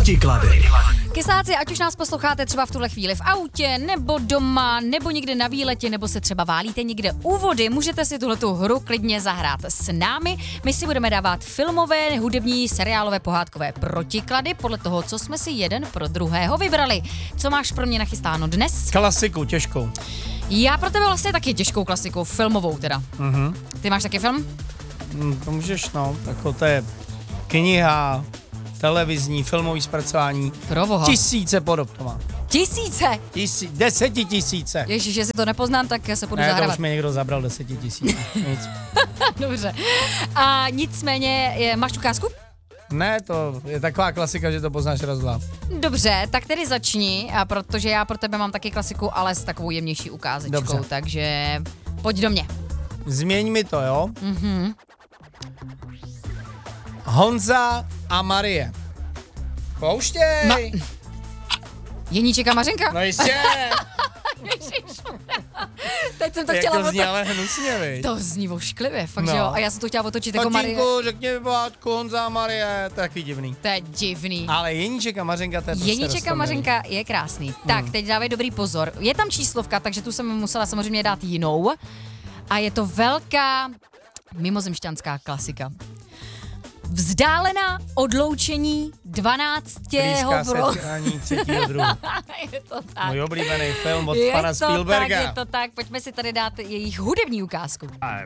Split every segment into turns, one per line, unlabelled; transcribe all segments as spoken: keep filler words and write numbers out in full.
Protiklady.
Kysáci, ať už nás posloucháte třeba v tuhle chvíli v autě, nebo doma, nebo někde na výletě, nebo se třeba válíte někde u vody, můžete si tuhletu hru klidně zahrát s námi. My si budeme dávat filmové, hudební, seriálové, pohádkové protiklady podle toho, co jsme si jeden pro druhého vybrali. Co máš pro mě nachystáno dnes?
Klasiku, těžkou.
Já pro tebe vlastně taky těžkou klasiku, filmovou teda.
Mhm.
Ty máš taky film?
Mm, to můžeš, no, jako to je kniha, televizní, filmový zpracování.
Proboha.
Tisíce podob to má.
Tisíce?
Tisí, desetitisíce.
Ježiš, že si to nepoznám, tak se půjdu
Ne, to
zahrávat.
už mi někdo zabral desetitisíce. Nic.
Dobře. A nicméně, je, máš ukázku?
Ne, to je taková klasika, že to poznáš raz, dva.
Dobře, tak tedy začni, a protože já pro tebe mám taky klasiku, ale s takovou jemnější ukázečkou,
Dobře.
takže pojď do mě.
Změň mi to, jo?
Mhm.
Honza a Marie. Pouštěj!
Ma- Jeníček a Mařenka?
No jistě!
Teď jsem to
Jak
chtěla
to zní
otočit.
ale hnusně, viď?
To zní vošklivě, fakt,
No.
že jo? A já jsem to chtěla otočit jako Marie.
Tatínku, řekni mi pohádku Honza a Marie, to je takový divný.
To je divný.
Ale Jeníček a Mařenka, to je prostě
Jeníček a
roztomilý.
Mařenka je krásný. Tak, teď dávej dobrý pozor. Je tam číslovka, takže tu jsem musela samozřejmě dát jinou. A je to velká mimozemšťanská klasika. Vzdálená odloučení dvanáctého
Blízká
bro...
setkání třetího druhu.
Je to tak.
Můj oblíbený film od
Je
pana
to
Spielberga.
tak, je to tak. Pojďme si tady dát jejich hudební ukázku.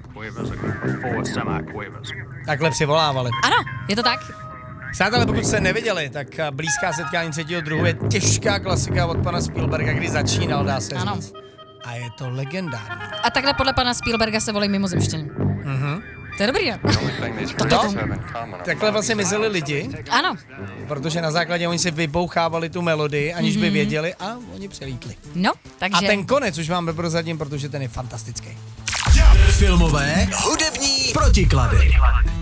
Takhle přivolávali.
Ano, je to tak.
Přátelé, pokud jste neviděli, tak Blízká setkání třetího druhu je těžká klasika od pana Spielberga, kdy začínal, dá se
Ano.
říct. A je to legendární.
A takhle podle pana Spielberga se volí mimozemštění.
Mhm.
To je dobrý, ne?
No, takhle vlastně mizeli lidi,
Ano.
protože na základě oni si vybouchávali tu melodii, aniž by věděli, a oni přelítli.
No,
A
takže...
ten konec už vám prozradím, protože ten je fantastický.
Filmové, hudební protiklady.